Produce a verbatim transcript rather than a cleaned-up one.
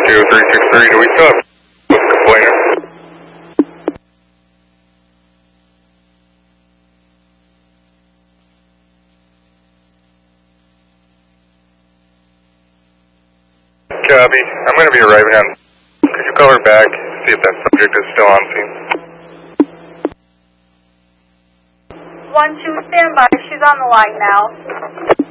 two three six three, do we still have a complainer? Copy. I'm going to be arriving on. Could you call her back, see if that subject is still on scene? one two, stand by. She's on the line now.